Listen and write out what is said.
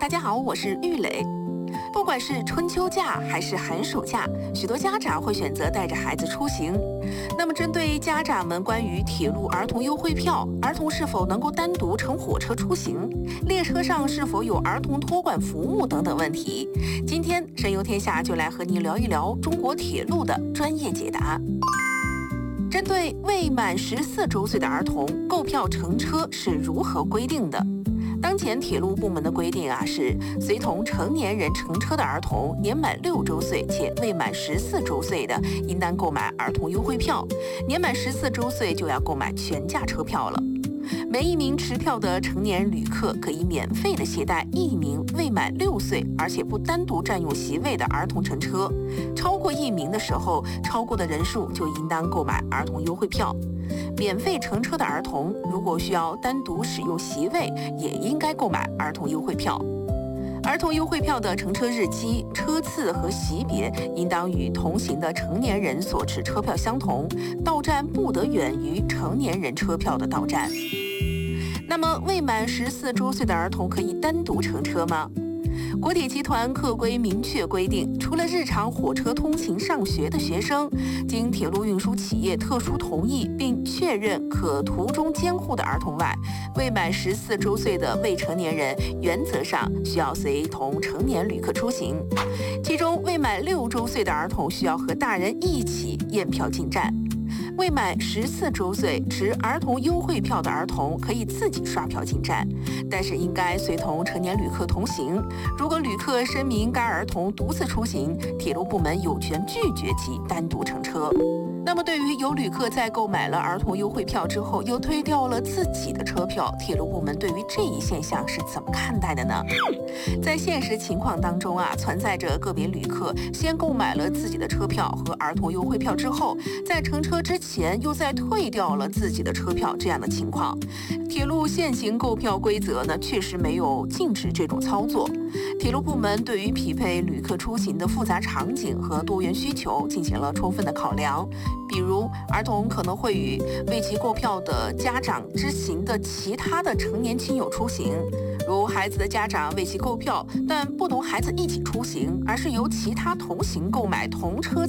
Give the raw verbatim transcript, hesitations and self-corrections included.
大家好，我是玉磊。不管是春秋假还是寒暑假，许多家长会选择带着孩子出行。那么，针对家长们关于铁路儿童优惠票，儿童是否能够单独乘火车出行，列车上是否有儿童托管服务等等问题，今天神游天下就来和您聊一聊中国铁路的专业解答。针对未满十四周岁的儿童，购票乘车是如何规定的？当前铁路部门的规定啊，是随同成年人乘车的儿童年满六周岁且未满十四周岁的，应当购买儿童优惠票；年满十四周岁就要购买全价车票了。每一名持票的成年旅客可以免费的携带一名未满六岁而且不单独占用席位的儿童乘车，超过一名的时候，超过的人数就应当购买儿童优惠票。免费乘车的儿童如果需要单独使用席位，也应该购买儿童优惠票。儿童优惠票的乘车日期、车次和级别应当与同行的成年人所持车票相同，到站不得远于成年人车票的到站。那么，未满十四周岁的儿童可以单独乘车吗？国铁集团客规明确规定，除了日常火车通勤上学的学生，经铁路运输企业特殊同意并确认可途中监护的儿童外，未满十四周岁的未成年人原则上需要随同成年旅客出行。其中，未满六周岁的儿童需要和大人一起验票进站。未满十四周岁持儿童优惠票的儿童可以自己刷票进站，但是应该随同成年旅客同行。如果旅客声明该儿童独自出行，铁路部门有权拒绝其单独乘车。那么，对于有旅客在购买了儿童优惠票之后，又退掉了自己的车票，铁路部门对于这一现象是怎么看待的呢？在现实情况当中啊，存在着个别旅客先购买了自己的车票和儿童优惠票之后，在乘车之前又再退掉了自己的车票这样的情况。铁路现行购票规则呢，确实没有禁止这种操作。铁路部门对于匹配旅客出行的复杂场景和多元需求进行了充分的考量。比如，儿童可能会与为其购票的家长之行的其他的成年亲友出行，如孩子的家长为其购票，但不同孩子一起出行，而是由其他同行购买同车